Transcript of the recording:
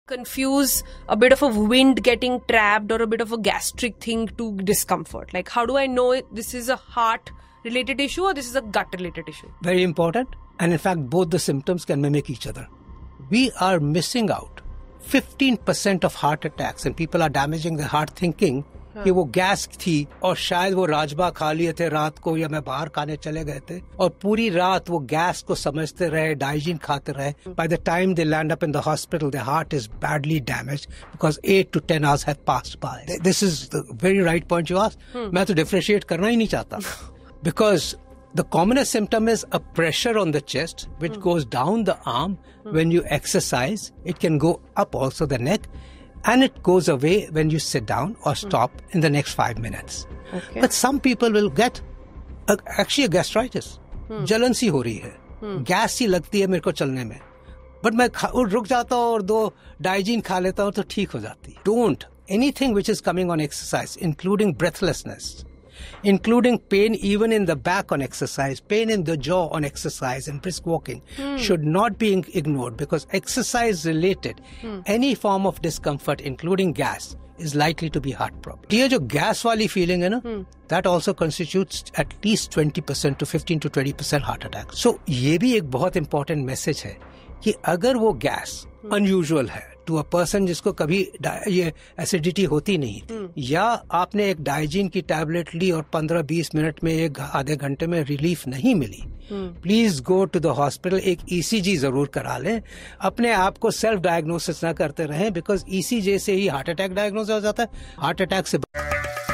confuse a bit of a wind getting trapped or a bit of a gastric thing to discomfort? Like, how do I know this is a heart related issue or this is a gut related issue? Very important. And in fact, both the symptoms can mimic each other. We are missing out 15% of heart attacks, and people are damaging their heart thinking कि वो gas थी और शायद वो राजमा खा लिए थे रात को या मैं बाहर खाने चले गए थे और पूरी रात वो गैस को समझते रहे, डाइजीन खाते रहे. By the time they land up in the hospital, their heart is badly damaged because 8 to 10 hours have passed by. This is the very right point you asked. मैं तो differentiate करना ही नहीं चाहता. Because the commonest symptom is a pressure on the chest which goes down the arm when you exercise. It can go up also the neck. And it goes away when you sit down or stop in the next 5 minutes. Okay. But some people will get actually a gastritis. जलन सी हो रही है, gas C लगती है मेरे को चलने में. But मैं रुक जाता हूँ और 2 डाइजीन खा लेता हूँ तो ठीक हो जाती. Don't. Anything which is coming on exercise, including breathlessness, including pain even in the back on exercise, pain in the jaw on exercise and brisk walking should not be ignored because exercise related any form of discomfort including gas is likely to be heart problem. ये जो gas वाली feeling है ना, that also constitutes at least 20% to 15 to 20% heart attack. So ये भी एक बहुत important message है कि अगर वो gas unusual है टू अ पर्सन जिसको कभी ये एसिडिटी होती नहीं थी या आपने एक डाइजीन की टैबलेट ली और 15-20 मिनट में आधे घंटे में रिलीफ नहीं मिली, please go to the hospital. एक ईसीजी जरूर करा लें. अपने आप को सेल्फ डायग्नोसिस ना करते रहें बिकॉज ईसीजी से ही हार्ट अटैक डायग्नोस हो जाता है. हार्ट अटैक से